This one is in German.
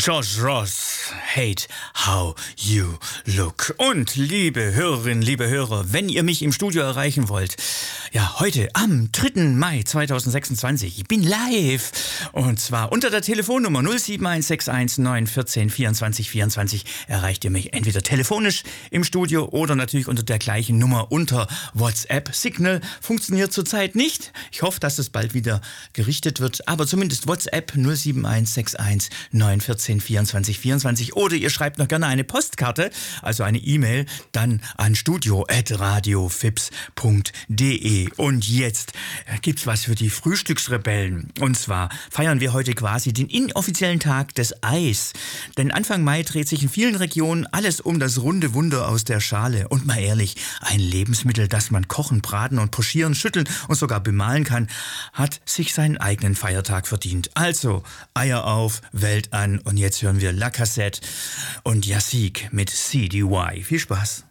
Josh Ross, Hate How You Look. Und liebe Hörerinnen, liebe Hörer, wenn ihr mich im Studio erreichen wollt, ja, heute am 3. Mai 2026, ich bin live und zwar unter der Telefonnummer 0716191142424 erreicht ihr mich entweder telefonisch im Studio oder natürlich unter der gleichen Nummer unter WhatsApp. Signal funktioniert zurzeit nicht. Ich hoffe, dass es bald wieder gerichtet wird, aber zumindest WhatsApp 0716191142424 oder ihr schreibt noch gerne eine Postkarte, also eine E-Mail, dann an studio@radiofips.de. Und jetzt gibt's was für die Frühstücksrebellen. Und zwar feiern wir heute quasi den inoffiziellen Tag des Eis. Denn Anfang Mai dreht sich in vielen Regionen alles um das runde Wunder aus der Schale. Und mal ehrlich, ein Lebensmittel, das man kochen, braten und pochieren, schütteln und sogar bemalen kann, hat sich seinen eigenen Feiertag verdient. Also Eier auf, Welt an und jetzt hören wir La Cassette und Yassik mit CDY. Viel Spaß.